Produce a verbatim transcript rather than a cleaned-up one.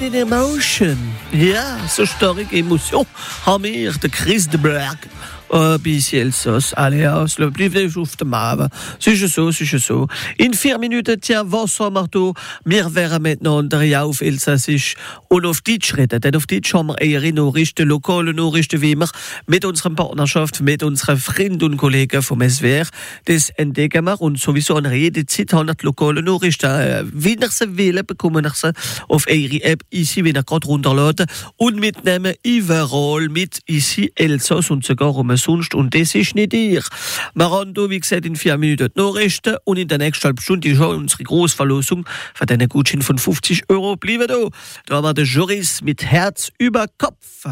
in Emotion. Ja, so starke Emotion haben wir, der Chris de Berg. Ein bisschen Elsass. Allez, aus, bleib auf dem Maven. C'est so, c'est so. In vier Minuten, tiens, Vincent Marteau, wir werden miteinander ja auf Elsassisch und auf Deutsch reden. Denn auf Deutsch haben wir eher Nachrichten, lokale Nachrichten, wie immer, mit unserer Partnerschaft, mit unseren Freunden und Kollegen vom S W R. Das entdecken wir und sowieso an jeder Zeit haben wir die lokalen Nachrichten. Wie ihr sie wählen, bekommen ihr sie auf eure App, ici, wenn ihr gerade runterladen und mitnehmen überall mit ici Elsass und sogar um sonst, und das ist nicht ihr. Wir haben hier, wie gesagt, in vier Minuten die Nachrichten und in der nächsten halben Stunde ist schon unsere Großverlosung für diesen Gutschein von fünfzig Euro. Bleiben da. Da haben wir den Joris mit Herz über Kopf.